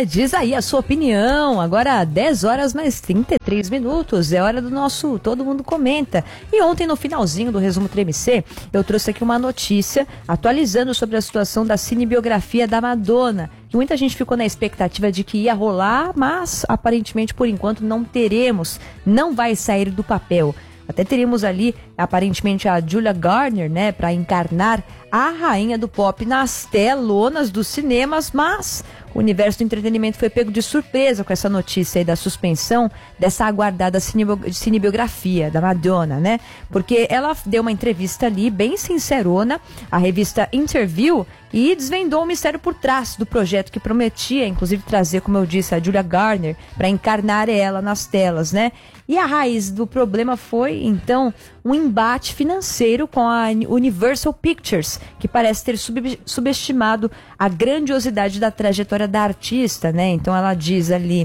Diz aí a sua opinião. Agora 10 horas mais 33 minutos. É hora do nosso Todo Mundo Comenta. E ontem, no finalzinho do Resumo TMC, eu trouxe aqui uma notícia atualizando sobre a situação da cinebiografia da Madonna. Que muita gente ficou na expectativa de que ia rolar, mas aparentemente, por enquanto, não teremos. Não vai sair do papel. Até teríamos ali, aparentemente, a Julia Garner, né, para encarnar a rainha do pop nas telonas dos cinemas, mas o universo do entretenimento foi pego de surpresa com essa notícia aí da suspensão dessa aguardada cinebiografia da Madonna, né? Porque ela deu uma entrevista ali, bem sincerona, à revista Interview, e desvendou o mistério por trás do projeto que prometia, inclusive, trazer, como eu disse, a Julia Garner para encarnar ela nas telas, né? E a raiz do problema foi, então, um embate financeiro com a Universal Pictures, que parece ter subestimado a grandiosidade da trajetória da artista, né? Então ela diz ali,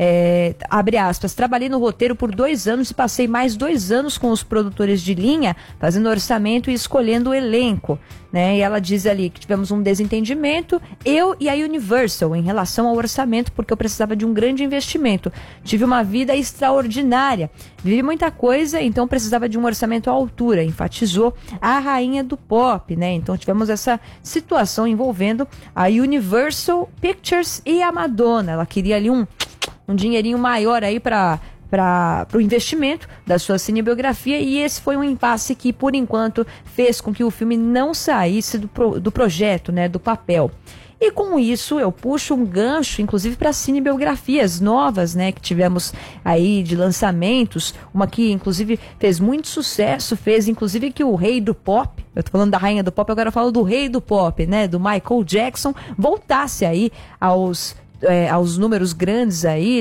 abre aspas, trabalhei no roteiro por 2 anos e passei mais 2 anos com os produtores de linha, fazendo orçamento e escolhendo o elenco, né? E ela diz ali que tivemos um desentendimento, eu e a Universal, em relação ao orçamento, porque eu precisava de um grande investimento. Tive uma vida extraordinária, vivi muita coisa, então precisava de um orçamento à altura, enfatizou a rainha do pop, né? Então tivemos essa situação envolvendo a Universal Pictures e a Madonna. Ela queria ali um dinheirinho maior aí para o investimento da sua cinebiografia, e esse foi um impasse que, por enquanto, fez com que o filme não saísse do projeto, né, do papel. E com isso eu puxo um gancho, inclusive, para cinebiografias novas, né, que tivemos aí de lançamentos. Uma que, inclusive, fez muito sucesso, fez, inclusive, que o rei do pop, eu tô falando da rainha do pop, agora eu falo do rei do pop, né, do Michael Jackson, voltasse aí aos números grandes aí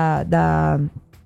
da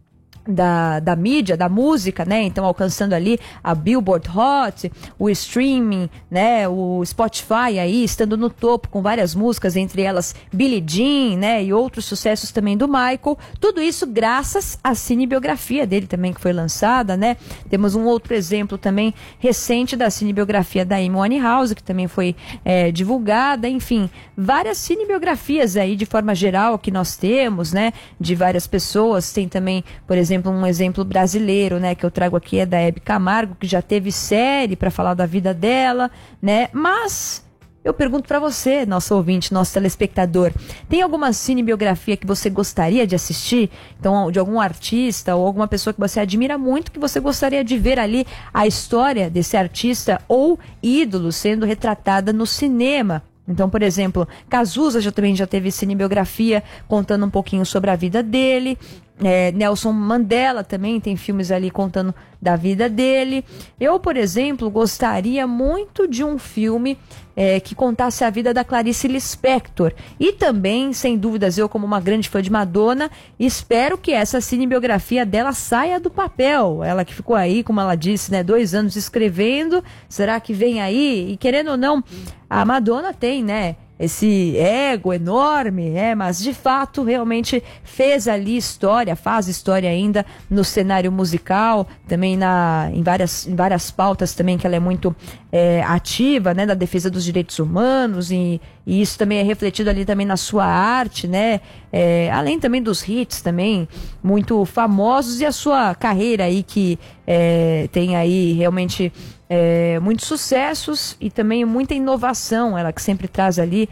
mídia, da música, né? Então, alcançando ali a Billboard Hot, o streaming, né? O Spotify aí, estando no topo com várias músicas, entre elas Billie Jean, né? E outros sucessos também do Michael. Tudo isso graças à cinebiografia dele também, que foi lançada, né? Temos um outro exemplo também recente da cinebiografia da Amy Winehouse, que também foi divulgada. Enfim, várias cinebiografias aí, de forma geral, que nós temos, né? De várias pessoas. Tem também, por exemplo, um exemplo brasileiro, né, que eu trago aqui é da Hebe Camargo, que já teve série para falar da vida dela, né? Mas eu pergunto para você, nosso ouvinte, nosso telespectador, tem alguma cinebiografia que você gostaria de assistir? Então, de algum artista ou alguma pessoa que você admira muito, que você gostaria de ver ali a história desse artista ou ídolo sendo retratada no cinema? Então, por exemplo, Cazuza também já teve cinebiografia contando um pouquinho sobre a vida dele. Nelson Mandela também tem filmes ali contando da vida dele. Eu, por exemplo, gostaria muito de um filme que contasse a vida da Clarice Lispector. E também, sem dúvidas, eu como uma grande fã de Madonna, espero que essa cinebiografia dela saia do papel. Ela que ficou aí, como ela disse, né, 2 anos escrevendo. Será que vem aí? E querendo ou não, a Madonna tem, né, esse ego enorme, mas de fato realmente fez ali história, faz história ainda no cenário musical, também em várias pautas também que ela é muito ativa, né, da defesa dos direitos humanos, e isso também é refletido ali também na sua arte, né, além também dos hits também muito famosos, e a sua carreira aí que tem aí realmente muitos sucessos e também muita inovação, ela que sempre traz ali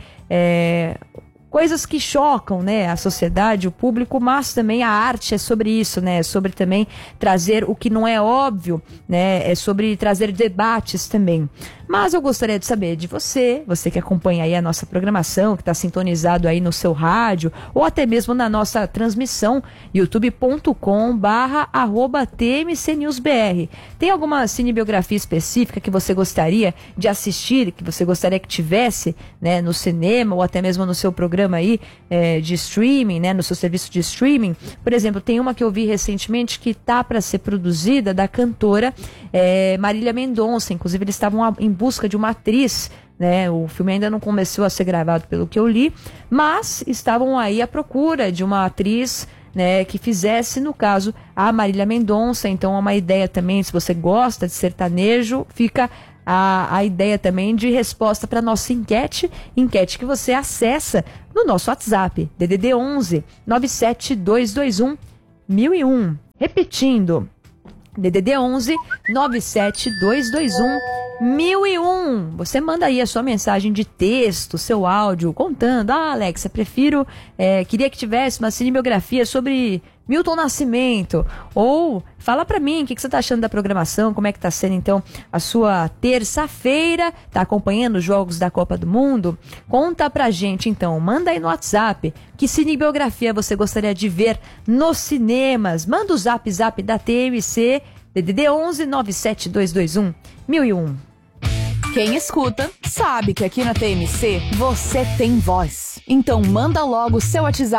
coisas que chocam, né, a sociedade, o público, mas também a arte é sobre isso, né, é sobre também trazer o que não é óbvio, né, é sobre trazer debates também. Mas eu gostaria de saber de você que acompanha aí a nossa programação, que está sintonizado aí no seu rádio, ou até mesmo na nossa transmissão, youtube.com/TMCNewsBR. Tem alguma cinebiografia específica que você gostaria de assistir, que você gostaria que tivesse, né, no cinema, ou até mesmo no seu programa aí de streaming, né, no seu serviço de streaming? Por exemplo, tem uma que eu vi recentemente que tá para ser produzida, da cantora Marília Mendonça. Inclusive, eles estavam em busca de uma atriz, né? O filme ainda não começou a ser gravado, pelo que eu li, mas estavam aí à procura de uma atriz, né, que fizesse, no caso, a Marília Mendonça. Então é uma ideia também, se você gosta de sertanejo, fica a ideia também de resposta para nossa enquete que você acessa no nosso WhatsApp, DDD 11 97221 1001. Repetindo, DDD 11 97221 1001. Você manda aí a sua mensagem de texto, seu áudio, contando: Alexa, queria que tivesse uma cinebiografia sobre Milton Nascimento. Ou fala pra mim o que você tá achando da programação, como é que tá sendo então a sua terça-feira, tá acompanhando os jogos da Copa do Mundo? Conta pra gente então, manda aí no WhatsApp que cinebiografia você gostaria de ver nos cinemas. Manda o zap da TMC, DDD 11 97221 1001. Quem escuta sabe que aqui na TMC você tem voz. Então manda logo seu WhatsApp